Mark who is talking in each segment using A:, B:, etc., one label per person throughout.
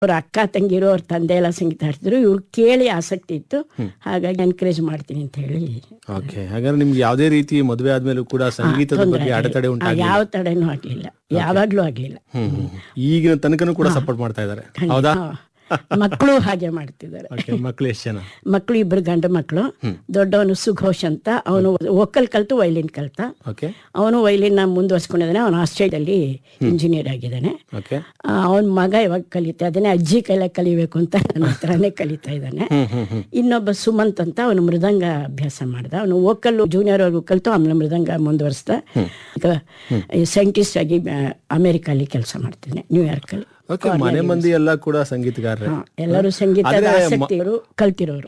A: ಅವ್ರ ಅಕ್ಕ ತಂಗಿರು ಅವ್ರ ತಂದೆ ಎಲ್ಲ ಸಂಗೀತ ಹಾಡ್ತಿದ್ರು. ಇವ್ರು ಕೇಳಿ ಆಸಕ್ತಿ ಇತ್ತು, ಹಾಗಾಗಿ ಎನ್ಕರೇಜ್ ಮಾಡ್ತೀನಿ ಅಂತ ಹೇಳಿ.
B: ಓಕೆ, ಹಾಗಾದ್ರೆ ನಿಮ್ಗೆ ಯಾವುದೇ ರೀತಿ ಮದುವೆ ಆದ್ಮೇಲೂ ಕೂಡ ಸಂಗೀತದ ಬಗ್ಗೆ ಅಡೆತಡೆ ಉಂಟಾಗಿಲ್ಲ?
A: ಯಾವ ತಡೆನೂ ಆಗ್ಲಿಲ್ಲ, ಯಾವಾಗ್ಲೂ ಆಗ್ಲಿಲ್ಲ.
B: ಈಗಿನ ತನಕನೂ ಕೂಡ ಸಪೋರ್ಟ್ ಮಾಡ್ತಾ ಇದ್ದಾರೆ, ಹೌದಾ?
A: ಮಕ್ಕಳು ಹಾಗೆ ಮಾಡ್ತಿದ್ದಾರೆ.
B: ಮಕ್ಕಳು ಎಷ್ಟು ಜನ?
A: ಮಕ್ಕಳು 2 ಗಂಡು ಮಕ್ಕಳು. ದೊಡ್ಡವನು ಸುಘೋಷ್ ಅಂತ, ಅವನು ವೋಕಲ್ ಕಲ್ತು ವೈಲಿನ್ ಕಲ್ತ. ಅವನು ವೈಲಿನ್ ಮುಂದುವರ್ಸ್ಕೊಂಡಿದ್ದಾನೆ. ಅವನು ಆಸ್ಟ್ರೇಲಿಯಾದಲ್ಲಿ ಇಂಜಿನಿಯರ್ ಆಗಿದ್ದಾನೆ. ಅವನ ಮಗ ಇವಾಗ ಕಲಿತಾ ಇದ್ದಾನೆ. ಅಜ್ಜಿ ಕೈಲ ಕಲಿಬೇಕು ಅಂತ ನನ್ನ ಹತ್ರನೇ ಕಲಿತಾ ಇದ್ದಾನೆ. ಇನ್ನೊಬ್ಬ ಸುಮಂತ್ ಅಂತ, ಅವನು ಮೃದಂಗ ಅಭ್ಯಾಸ ಮಾಡ್ದ. ಅವನು ವೋಕಲ್ ಜೂನಿಯರ್ ವರ್ಗು ಕಲ್ತು ಆಮೇಲೆ ಮೃದಂಗ ಮುಂದುವರಿಸ್ದ. ಈಗ ಸೈಂಟಿಸ್ಟ್ ಆಗಿ ಅಮೆರಿಕಲ್ಲಿ ಕೆಲಸ ಮಾಡ್ತಾನೆ, ನ್ಯೂಯಾರ್ಕ್ ಅಲ್ಲಿ.
B: ಮನೆ ಮಂದಿ ಎಲ್ಲ ಕೂಡ ಸಂಗೀತಗಾರರೇ?
A: ಎಲ್ಲರೂ ಸಂಗೀತದ ಆಸಕ್ತಿಯವರು, ಕಲ್ತಿರೋರು.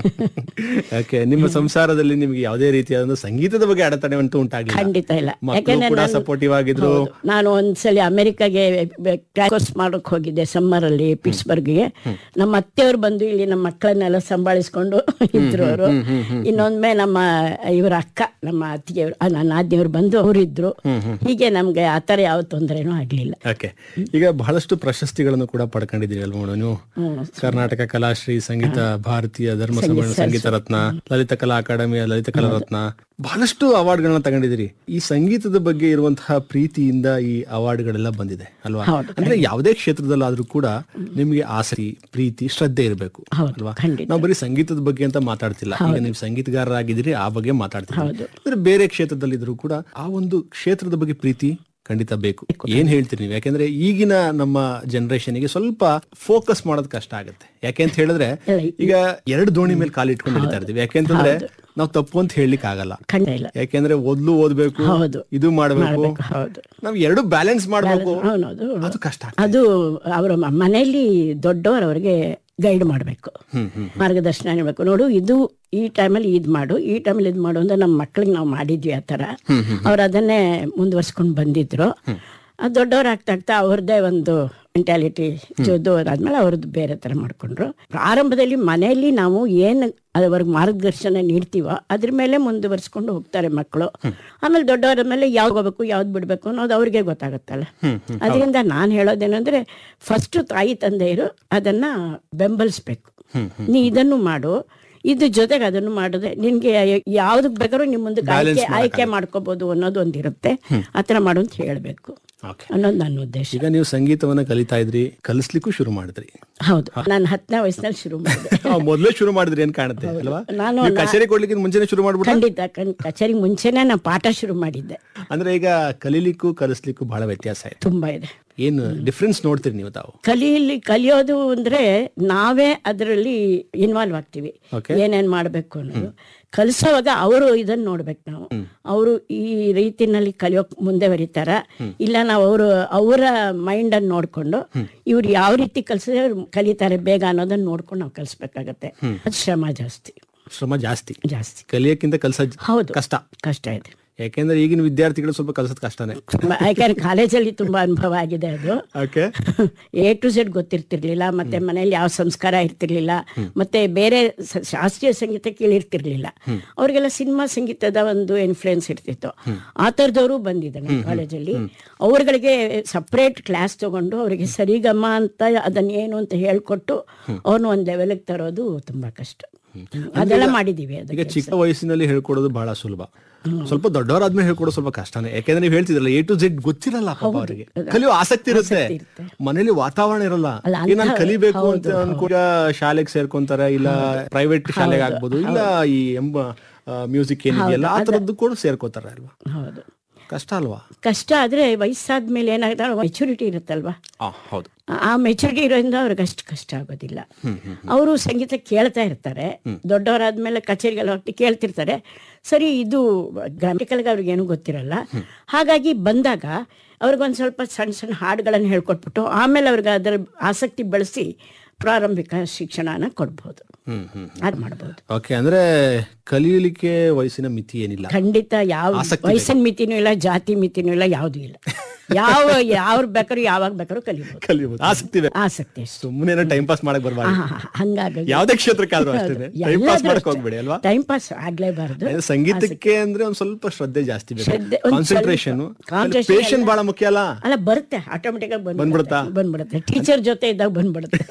B: ನಿಮ್ಮ ಸಂಸಾರದಲ್ಲಿ ನಿಮ್ಗೆ ಯಾವುದೇ ರೀತಿಯಾದ ಸಂಗೀತದ ಬಗ್ಗೆ ಅಡೆತಡೆ ಅಂತೂ ಉಂಟಾಗಿಲ್ಲ?
A: ಖಂಡಿತ ಇಲ್ಲ.
B: ಯಾಕಂದ್ರೆ ಸಪೋರ್ಟಿವ್ ಆಗಿದ್ರು.
A: ನಾನು ಒಂದ್ಸಲಿ ಅಮೆರಿಕಾಗೆ ಕೋರ್ಸ್ ಮಾಡೋಕ್ ಹೋಗಿದ್ದೆ ಸಮ್ಮರ್ ಅಲ್ಲಿ ಪಿಟ್ಸ್ಬರ್ಗ್ಗೆ. ನಮ್ಮ ಅತ್ತೆಯವರು ಬಂದು ಇಲ್ಲಿ ನಮ್ಮ ಮಕ್ಕಳನ್ನೆಲ್ಲ ಸಂಭಾಳಿಸ್ಕೊಂಡು ಇದ್ರು ಅವರು. ಇನ್ನೊಂದ್ಮೆ ನಮ್ಮ ಇವರ ಅಕ್ಕ, ನಮ್ಮ ಅತ್ತಿಗೆಯವರು, ನನ್ನ ಆದ್ಯವರು ಬಂದು ಅವರಿದ್ರು. ಹೀಗೆ ನಮ್ಗೆ ಆತರ ಯಾವ ತೊಂದರೆನೂ ಆಗ್ಲಿಲ್ಲ.
B: ಈಗ ಬಹಳಷ್ಟು ಪ್ರಶಸ್ತಿಗಳನ್ನು ಕೂಡ ಪಡ್ಕೊಂಡಿದ್ದೀರಿ ಅಲ್ವಾ ನೀವು? ಕರ್ನಾಟಕ ಕಲಾಶ್ರೀ, ಸಂಗೀತ ಭಾರತೀಯ ಧರ್ಮ ಸಮ್ಮೇಳನ ಸಂಗೀತ ರತ್ನ, ಲಲಿತ ಕಲಾ ಅಕಾಡೆಮಿಯ ಲಲಿತ ಕಲಾ ರತ್ನ, ಬಹಳಷ್ಟು ಅವಾರ್ಡ್ಗಳನ್ನ ತಗೊಂಡಿದ್ದೀರಿ. ಈ ಸಂಗೀತದ ಬಗ್ಗೆ ಇರುವಂತಹ ಪ್ರೀತಿಯಿಂದ ಈ ಅವಾರ್ಡ್ಗಳೆಲ್ಲ ಬಂದಿದೆ ಅಲ್ವಾ? ಅಂದ್ರೆ ಯಾವುದೇ ಕ್ಷೇತ್ರದಲ್ಲಾದ್ರೂ ಕೂಡ ನಿಮ್ಗೆ ಆಸಕ್ತಿ, ಪ್ರೀತಿ, ಶ್ರದ್ಧೆ ಇರಬೇಕು ಅಲ್ವಾ? ನಾವು ಬರೀ ಸಂಗೀತದ ಬಗ್ಗೆ ಅಂತ ಮಾತಾಡ್ತಿಲ್ಲ. ಈಗ ನೀವು ಸಂಗೀತಗಾರರಾಗಿದ್ದೀರಿ, ಆ ಬಗ್ಗೆ ಮಾತಾಡ್ತೀವಿ. ಅಂದ್ರೆ ಬೇರೆ ಕ್ಷೇತ್ರದಲ್ಲಿದ್ರು ಕೂಡ ಆ ಒಂದು ಕ್ಷೇತ್ರದ ಬಗ್ಗೆ ಪ್ರೀತಿ ಖಂಡಿತ ಬೇಕು. ಏನ್ ಹೇಳ್ತೀರಿ ನೀವು? ಯಾಕೆಂದ್ರೆ ಈಗಿನ ನಮ್ಮ ಜನರೇಷನ್ಗೆ ಸ್ವಲ್ಪ ಫೋಕಸ್ ಮಾಡೋದ್ ಕಷ್ಟ ಆಗುತ್ತೆ. ಯಾಕೆ ಅಂತ ಹೇಳಿದ್ರೆ ಈಗ 2 ದೋಣಿ ಮೇಲೆ ಕಾಲು ಇಟ್ಕೊಂಡು ಹಿಡಿತಾ ಇರ್ತೀವಿ. ಯಾಕೆಂತಂದ್ರೆ ನಾವು ತಪ್ಪು ಅಂತ ಹೇಳಲಿಕ್ಕೆ ಆಗಲ್ಲ. ಯಾಕೆಂದ್ರೆ ಓದ್ಬೇಕು, ಇದು ಮಾಡ್ಬೇಕು, ನಾವ್ 2 ಬ್ಯಾಲೆನ್ಸ್ ಮಾಡ್ಬೇಕು, ಅದು ಕಷ್ಟ.
A: ಅದು ಅವರ ಮನೆಯಲ್ಲಿ ದೊಡ್ಡವರು ಅವ್ರಿಗೆ ಗೈಡ್ ಮಾಡ್ಬೇಕು, ಮಾರ್ಗದರ್ಶನ ಇರ್ಬೇಕು. ನೋಡು, ಇದು ಈ ಟೈಮಲ್ಲಿ ಇದ್ ಮಾಡು, ಈ ಟೈಮಲ್ಲಿ ಇದ್ ಮಾಡು ಅಂತ ನಮ್ಮ ಮಕ್ಳಿಗೆ ನಾವು ಮಾಡಿದ್ವಿ. ಆ ತರ ಅವ್ರು ಅದನ್ನೇ ಮುಂದುವರ್ಸ್ಕೊಂಡು ಬಂದಿದ್ರು. ದೊಡ್ಡವ್ರು ಆಗ್ತಾ ಅವ್ರದ್ದೇ ಒಂದು ಮೆಂಟಾಲಿಟಿ ಆದ್ಮೇಲೆ ಅವ್ರದ್ದು ಬೇರೆ ತರ ಮಾಡ್ಕೊಂಡ್ರು. ಪ್ರಾರಂಭದಲ್ಲಿ ಮನೆಯಲ್ಲಿ ನಾವು ಏನು ಅದವರ್ಗ ಮಾರ್ಗದರ್ಶನ ನೀಡ್ತೀವೋ ಅದ್ರ ಮೇಲೆ ಮುಂದುವರ್ಸ್ಕೊಂಡು ಹೋಗ್ತಾರೆ ಮಕ್ಕಳು. ಆಮೇಲೆ ದೊಡ್ಡವರ ಮೇಲೆ ಯಾವ್ದು ಹೋಗ್ಬೇಕು, ಯಾವ್ದು ಬಿಡ್ಬೇಕು ಅನ್ನೋದು ಅವ್ರಿಗೆ ಗೊತ್ತಾಗುತ್ತಲ್ಲ. ಅದರಿಂದ ನಾನು ಹೇಳೋದೇನಂದ್ರೆ, ಫಸ್ಟ್ ತಾಯಿ ತಂದೆಯರು ಅದನ್ನ ಬೆಂಬಲಿಸ್ಬೇಕು. ನೀ ಇದನ್ನು ಮಾಡು, ಇದ್ರ ಜೊತೆಗೆ ಅದನ್ನು ಮಾಡಿದ್ರೆ ನಿನ್ಗೆ ಯಾವ್ದಕ್ ಬೇಕಾದ್ರೂ ನಿಮ್ ಮುಂದೆ ಆಯ್ಕೆ ಮಾಡ್ಕೋಬಹುದು ಅನ್ನೋದು ಒಂದಿರುತ್ತೆ. ಆತರ ಮಾಡು ಅಂತ ಹೇಳ್ಬೇಕು ಅನ್ನೋದು ನನ್ನ ಉದ್ದೇಶ.
B: ಈಗ ನೀವು ಸಂಗೀತವನ್ನ ಕಲಿತಾ ಇದ್ರಿ, ಕಲಿಸ್ಲಿಕ್ಕೂ ಶುರು ಮಾಡಿದ್ರಿ?
A: ಹೌದು, ನಾನು 10ನೇ ವಯಸ್ಸಿನಲ್ಲಿ ಶುರು ಮಾಡಿದೆ.
B: ಮೊದಲೇ ಶುರು ಮಾಡಿದ್ರಿ ಏನ್ ಕಾಣುತ್ತೆ ಅಲ್ವಾ? ನಾನು ಕಚೇರಿ ಕೊಡ್ಲಿಕ್ಕೆ ಮುಂಚೆನೆ ಶುರು ಮಾಡ್ಬಿಟ್ಟು?
A: ಖಂಡಿತ, ಕಚೇರಿ ಮುಂಚೆನೆ ನಾನು ಪಾಠ ಶುರು ಮಾಡಿದ್ದೆ.
B: ಅಂದ್ರೆ ಈಗ ಕಲೀಲಿಕ್ಕೂ ಕಲಿಸ್ಲಿಕ್ಕೂ ಬಹಳ ವ್ಯತ್ಯಾಸ ಇದೆ.
A: ತುಂಬಾ ಇದೆ.
B: ಏನು ಡಿಫ್ರೆನ್ಸ್ ನೋಡ್ತೀರಿ ನೀವು? ತಾವು
A: ಕಲಿಯೋದು ಅಂದ್ರೆ ನಾವೇ ಅದರಲ್ಲಿ ಇನ್ವಾಲ್ವ್ ಆಗ್ತೀವಿ, ಏನೇನ್ ಮಾಡ್ಬೇಕು ಅನ್ನೋದು. ಕಲಿಸೋವಾಗ ಅವರು ಇದನ್ನ ನೋಡ್ಬೇಕು. ನಾವು ಅವರು ಈ ರೀತಿನಲ್ಲಿ ಕಲಿಯೋಕ್ ಮುಂದೆ ಬರೀತಾರ, ಇಲ್ಲ ನಾವು ಅವರ ಮೈಂಡ್ ಅನ್ನು ನೋಡ್ಕೊಂಡು ಇವ್ರು ಯಾವ ರೀತಿ ಕಲಿಸಿದ್ರೆ ಕಲಿತಾರೆ ಬೇಗ ಅನ್ನೋದನ್ನ ನೋಡ್ಕೊಂಡು ನಾವು ಕಲಿಸ್ಬೇಕಾಗತ್ತೆ. ಅದು ಶ್ರಮ ಜಾಸ್ತಿ
B: ಕಲಿಯಕ್ಕಿಂತ ಕಲಿಸೋದು ಹೌದು,
A: ಕಷ್ಟ ಇದೆ.
B: ಯಾಕೆಂದ್ರೆ ಈಗಿನ ವಿದ್ಯಾರ್ಥಿಗಳು ಸ್ವಲ್ಪ ಕಲಿಸೋದು ಕಷ್ಟನೇ.
A: ಯಾಕಂದ್ರೆ ಕಾಲೇಜಲ್ಲಿ ತುಂಬಾ ಅನುಭವ ಆಗಿದೆ. ಅದು A to Z ಗೊತ್ತಿರ್ತಿರ್ಲಿಲ್ಲ, ಮತ್ತೆ ಮನೇಲಿ ಯಾವ ಸಂಸ್ಕಾರ ಇರ್ತಿರ್ಲಿಲ್ಲ, ಮತ್ತೆ ಬೇರೆ ಶಾಸ್ತ್ರೀಯ ಸಂಗೀತ ಕೇಳಿರ್ತಿರ್ಲಿಲ್ಲ. ಅವ್ರಿಗೆಲ್ಲ ಸಿನಿಮಾ ಸಂಗೀತದ ಒಂದು ಇನ್ಫ್ಲೂಯೆನ್ಸ್ ಇರ್ತಿತ್ತು. ಆ ತರದವರು ಬಂದಿದ್ದಾರೆ ಕಾಲೇಜಲ್ಲಿ. ಅವ್ರಗಳಿಗೆ ಸಪ್ರೇಟ್ ಕ್ಲಾಸ್ ತಗೊಂಡು ಅವರಿಗೆ ಸರಿಗಮ ಅಂತ ಅದನ್ನ ಏನು ಅಂತ ಹೇಳ್ಕೊಟ್ಟು ಅವ್ರನ್ನ ಒಂದ್ ಲೆವೆಲ್ಗೆ ತರೋದು ತುಂಬಾ ಕಷ್ಟ. ಅದೆಲ್ಲ ಮಾಡಿದೀವಿ.
B: ಈಗ ಚಿಕ್ಕ ವಯಸ್ಸಿನಲ್ಲಿ ಹೇಳ್ಕೊಡೋದು ಬಹಳ ಸುಲಭ, ಸ್ವಲ್ಪ ದೊಡ್ಡವರಾದ್ಮೇಲೆ ಹೇಳ್ಕೊಡೋದು ಸ್ವಲ್ಪ ಕಷ್ಟನೇ. ಯಾಕೆಂದ್ರೆ ನೀವು ಹೇಳ್ತಿದ್ರಲ್ಲ A to Z ಗೊತ್ತಿರಲ್ಲ ಅವರಿಗೆ. ಕಲಿಯೋ ಆಸಕ್ತಿ ಇರುತ್ತೆ, ಮನೇಲಿ ವಾತಾವರಣ ಇರಲ್ಲ. ನಾನು ಕಲಿಬೇಕು ಅಂತ ಅನ್ಕೊಂಡ ಶಾಲೆಗೆ ಸೇರ್ಕೊಂತಾರೆ, ಇಲ್ಲ ಪ್ರೈವೇಟ್ ಶಾಲೆಗೆ ಆಗ್ಬೋದು, ಇಲ್ಲ ಈ ಮ್ಯೂಸಿಕ್ ಏನಿದೆಯಲ್ಲ ಆ ತರದ್ದು ಕೂಡ ಸೇರ್ಕೋತಾರೆ ಅಲ್ವಾ?
A: ಹೌದು,
B: ಕಷ್ಟ ಅಲ್ವಾ?
A: ಕಷ್ಟ. ಆದ್ರೆ ವಯಸ್ಸಾದ್ಮೇಲೆ ಏನಾಗುತ್ತೆ, ಮೆಚುರಿಟಿ ಇರುತ್ತಲ್ವಾ?
B: ಹೌದು,
A: ಆ ಮೆಚುರಿಟಿ ಇರೋದ್ರಿಂದ ಅವ್ರಿಗೆ ಅಷ್ಟು ಕಷ್ಟ ಆಗೋದಿಲ್ಲ. ಅವರು ಸಂಗೀತ ಕೇಳ್ತಾ ಇರ್ತಾರೆ. ದೊಡ್ಡವರಾದ್ಮೇಲೆ ಕಚೇರಿಗೆಲ್ಲ ಹೋಗ್ತಿ ಕೇಳ್ತಿರ್ತಾರೆ. ಸರಿ, ಇದು ಗ್ರಾಮಿಕಲ್ಗೆ ಅವ್ರಿಗೆ ಏನೂ ಗೊತ್ತಿರಲ್ಲ. ಹಾಗಾಗಿ ಬಂದಾಗ ಅವ್ರಿಗೊಂದು ಸ್ವಲ್ಪ ಸಣ್ಣ ಸಣ್ಣ ಹಾಡುಗಳನ್ನು ಹೇಳ್ಕೊಟ್ಬಿಟ್ಟು ಆಮೇಲೆ ಅವ್ರಿಗೆ ಅದರ ಆಸಕ್ತಿ ಬೆಳೆಸಿ ಪ್ರಾರಂಭಿಕ ಶಿಕ್ಷಣನ ಕೊಡ್ಬೋದು, ಅದು ಮಾಡ್ಬೋದು.
B: ಓಕೆ, ಅಂದ್ರೆ ಕಲಿಯಲಿಕ್ಕೆ ವಯಸ್ಸಿನ ಮಿತಿ ಏನಿಲ್ಲ?
A: ಖಂಡಿತ, ಯಾವ ವಯಸ್ಸಿನ ಮಿತಿನೂ ಇಲ್ಲ, ಜಾತಿ ಮಿತಿನೂ ಇಲ್ಲ, ಯಾವುದೂ ಇಲ್ಲ. ಯಾವ ಬೇಕಾದ್ರೂ ಯಾವಾಗ ಬೇಕಾದ್ರೂ ಕಲಿಬಹುದು. ಆಸಕ್ತಿ
B: ಸುಮ್ಮನೆ ಟೈಮ್ ಪಾಸ್ ಮಾಡಕ್ ಬರಬಾರ್ದು.
A: ಹಂಗಾಗಿ
B: ಯಾವ್ದೇ ಕ್ಷೇತ್ರಕ್ಕಾದ್ರೂ ಅಷ್ಟೇ ಟೈಮ್ ಪಾಸ್ ಮಾಡಕ್ ಹೋಗ್ಬೇಡಿ ಅಲ್ವಾ?
A: Time pass ಆಗ್ಲೇಬಾರ್ದು.
B: ಸಂಗೀತಕ್ಕೆ ಅಂದ್ರೆ ಒಂದ್ ಸ್ವಲ್ಪ ಶ್ರದ್ಧೆ ಜಾಸ್ತಿ ಬೇಕು, ಕಾನ್ಸಂಟ್ರೇಷನ್, ಪೇಷನ್ ಬಹಳ ಮುಖ್ಯ ಅಲ್ಲ?
A: ಬರುತ್ತೆ, ಆಟೋಮೆಟಿಕ್ ಆಗಿ ಬಂದ್ಬಿಡುತ್ತೆ. ಟೀಚರ್ ಜೊತೆ ಇದ್ದಾಗ ಬಂದ್ಬಿಡುತ್ತೆ.